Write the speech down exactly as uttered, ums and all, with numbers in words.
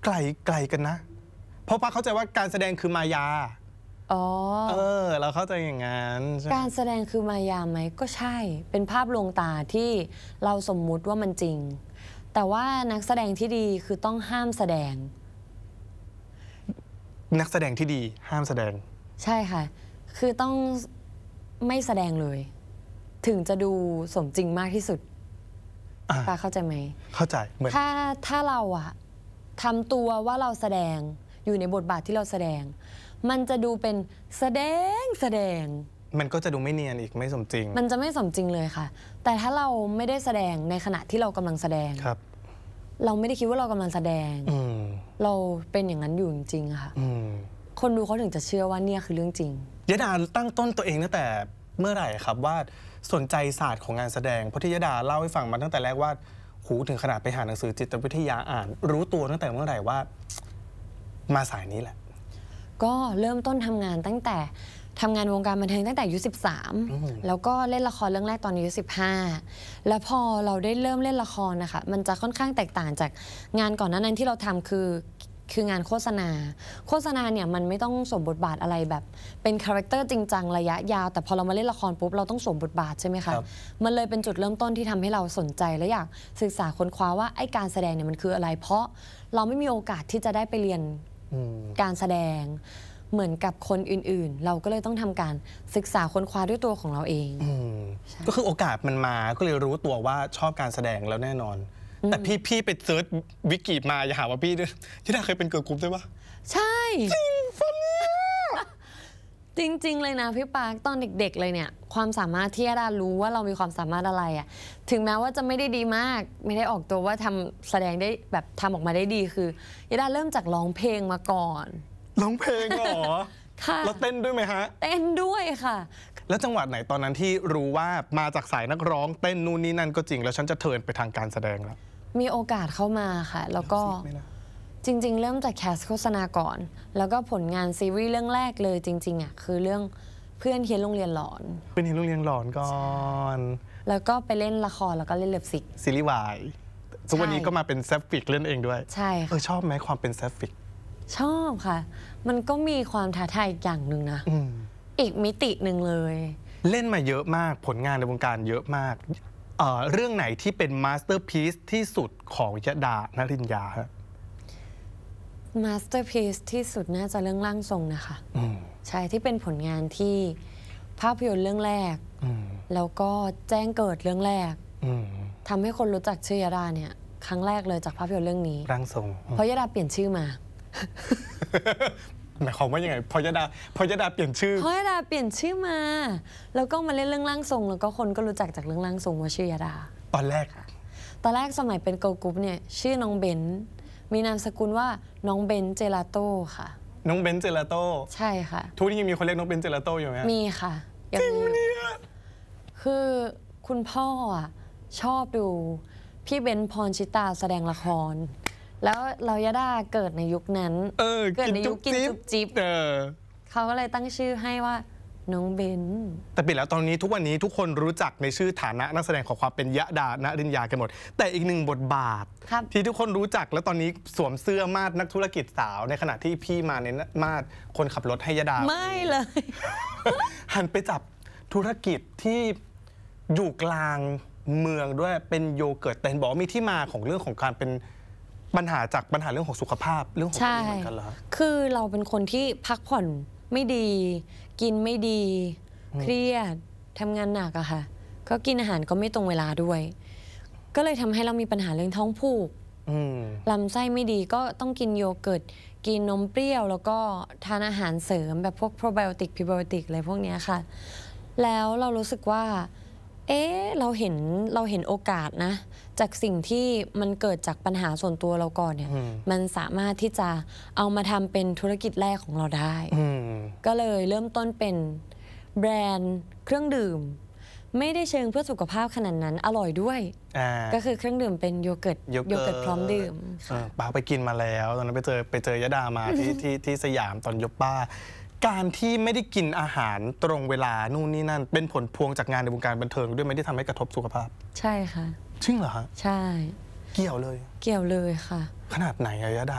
ลไกลกันนะเพราะป้าเข้าใจว่าการแสดงคือมายาอ๋อเออเราเข้าใจอย่างนั้นการแสดงคือมายาไหมก็ใช่เป็นภาพลวงตาที่เราสมมุติว่ามันจริงแต่ว่านักแสดงที่ดีคือต้องห้ามแสดงนักแสดงที่ดีห้ามแสดงใช่ค่ะคือต้องไม่แสดงเลยถึงจะดูสมจริงมากที่สุดป้าเข้าใจไหมเข้าใจเหมือนถ้าถ้าเราอะทำตัวว่าเราแสดงอยู่ในบทบาทที่เราแสดงมันจะดูเป็นแสดงแสดงมันก็จะดูไม่เนียนอีกไม่สมจริงมันจะไม่สมจริงเลยค่ะแต่ถ้าเราไม่ได้แสดงในขณะที่เรากำลังแสดงครับเราไม่ได้คิดว่าเรากำลังแสดงเราเป็นอย่างนั้นอยู่จริงๆค่ะคนดูเขาถึงจะเชื่อว่าเนี่ยคือเรื่องจริงยดาตั้งต้นตัวเองตั้งแต่เมื่อไหร่ครับว่าสนใจศาสตร์ของงานแสดงเพราะที่ยดาเล่าให้ฟังมาตั้งแต่แรกว่าหูถึงขนาดไปหาหนังสือจิตวิทยาอ่านรู้ตัวตั้งแต่เมื่อไหร่ว่ามาสายนี้แหละก็เริ่มต้นทำงานตั้งแต่ทำงานวงการบันเทิงตั้งแต่อายุสิบสามแล้วก็เล่นละครเรื่องแรกตอนอายุสิบห้าแล้วพอเราได้เริ่มเล่นละครนะคะมันจะค่อนข้างแตกต่างจากงานก่อนหน้านั้นที่เราทำคือคืองานโฆษณาโฆษณาเนี่ยมันไม่ต้องสวมบทบาทอะไรแบบเป็นคาแรคเตอร์จริงจังระยะยาวแต่พอเรามาเล่นละครปุ๊บเราต้องสวมบทบาทใช่ไหมคะมันเลยเป็นจุดเริ่มต้นที่ทำให้เราสนใจและอยากศึกษาค้นคว้าว่าไอ้การแสดงเนี่ยมันคืออะไรเพราะเราไม่มีโอกาสที่จะได้ไปเรียนการแสดงเหมือนกับคนอื่นๆเราก็เลยต้องทำการศึกษาค้นคว้าด้วยตัวของเราเองก็คือโอกาสมันมาก็เลยรู้ตัวว่าชอบการแสดงแล้วแน่นอนแต่พี่พี่ไปเซิร์ชวิกิมาอย่าหาว่าพี่ด้วยที่น่าเคยเป็นเกิร์ลกรุ๊ปด้วยปะใช่จริงปะเนี่ยจริงๆเลยนะพี่ปาร์คตอนเด็กๆเลยเนี่ยความสามารถที่ยดารู้ว่าเรามีความสามารถอะไรอะถึงแม้ว่าจะไม่ได้ดีมากไม่ได้ออกตัวว่าทำแสดงได้แบบทำออกมาได้ดีคือยดาเริ่มจากร้องเพลงมาก่อนร้องเพลงเหรอค่ะแล้วเต้นด้วยไหมฮะเต้นด้วยค่ะแล้วจังหวัดไหนตอนนั้นที่รู้ว่ามาจากสายนักร้องเต้นนู่นนี่นั่นก็จริงแล้วฉันจะเทิร์นไปทางการแสดงแล้วมีโอกาสเข้ามาค่ะแล้วก็จริงๆเริ่มจากแคสโฆษณาก่อนแล้วก็ผลงานซีรีส์เรื่องแรกเลยจริงๆอ่ะคือเรื่องเพื่อนเฮียนโรงเรียนหลอนเพื่อนเฮียนโรงเรียนหลอนก่อนแล้วก็ไปเล่นละครแล้วก็เล่นเลิฟซิกซีรีส์วายทุกวันนี้ก็มาเป็นแซฟฟิกเล่นเองด้วยใช่เออชอบไหมความเป็นแซฟฟิกชอบค่ะมันก็มีความท้าทายอีกอย่างหนึ่งนะอีกมิติหนึ่งเลยเล่นมาเยอะมากผลงานในวงการเยอะมากเอ่อเรื่องไหนที่เป็นมาสเตอร์พีซที่สุดของยดานริญญาครับมาสเตอร์พีซที่สุดน่าจะเรื่องร่างทรงนะคะใช่ที่เป็นผลงานที่ภาพยนตร์เรื่องแรกแล้วก็แจ้งเกิดเรื่องแรกทำให้คนรู้จักชื่อยดาเนี่ยครั้งแรกเลยจากภาพยนตร์เรื่องนี้ร่างทรงเพราะยดาเปลี่ยนชื่อมาหมายความว่ายังไงพอยดาพอยดาเปลี่ยนชื่อพอยดาเปลี่ยนชื่อมาแล้วก็มาเล่นเรื่องร่างทรงแล้วก็คนก็รู้จักจากเรื่องร่างทรงว่าชื่อยดาตอนแรกตอนแรกสมัยเป็นเกิร์ลกรุ๊ปเนี่ยชื่อน้องเบนมีนามสกุลว่าน้องเบนเจลาโต้ค่ะน้องเบนเจลาโต้ใช่ค่ะทุกที่ยังมีคนเรียกน้องเบนเจลาโต้อยู่ไหมมีค่ะจริงเนี่ยคือคุณพ่ออ่ะชอบดูพี่เบนพรชิตาแสดงละครแล้วเรายดาเกิดในยุคนั้นเออเกิดในยุคกินจุ๊บจิ๊บเขาก็เลยตั้งชื่อให้ว่าน้องเบนแต่ปิดแล้วตอนนี้ทุกวันนี้ทุกคนรู้จักในชื่อฐานะนักแสดงของความเป็นยดานริญญากันหมดแต่อีกหนึ่งบทบาทที่ทุกคนรู้จักแล้วตอนนี้สวมเสื้อมาดนักธุรกิจสาวในขณะที่พี่มาในมาดคนขับรถให้ยดาไม่เลยหันไปจับธุรกิจที่อยู่กลางเมืองด้วยเป็นโยเกิร์ตแต่เห็นบอกว่ามีที่มาของเรื่องของการเป็นปัญหาจากปัญหาเรื่องของสุขภาพเรื่องของอะไรเหมือนกันเหรอคือเราเป็นคนที่พักผ่อนไม่ดีกินไม่ดีเครียดทำงานหนักอะค่ะก็กินอาหารก็ไม่ตรงเวลาด้วยก็เลยทำให้เรามีปัญหาเรื่องท้องผูกลำไส้ไม่ดีก็ต้องกินโยเกิร์ตกินนมเปรี้ยวแล้วก็ทานอาหารเสริมแบบพวกโปรไบโอติกพรีไบโอติกอะไรพวกนี้ค่ะแล้วเรารู้สึกว่าเอ๊ะเราเห็นเราเห็นโอกาสนะจากสิ่งที่มันเกิดจากปัญหาส่วนตัวเราก่อนเนี่ยมันสามารถที่จะเอามาทำเป็นธุรกิจแรกของเราได้ก็เลยเริ่มต้นเป็นแบรนด์เครื่องดื่มไม่ได้เชิงเพื่อสุขภาพขนาดนั้นอร่อยด้วยก็คือเครื่องดื่มเป็นโยเกิร์ตโยเกิร์ตพร้อมดื่มป้าไปกินมาแล้วตอนนั้นไปเจอไปเจอยดามาที่ที่ที่สยามตอนยกป้าการที่ไม่ได้กินอาหารตรงเวลานู่นนี่นั่นเป็นผลพวงจากงานในวงการบันเทิงด้วยไม่ได้ทำให้กระทบสุขภาพใช่ค่ะจริงเหรอฮะใช่เกี่ยวเลยเกี่ยวเลยค่ะขนาดไหนอะยะดา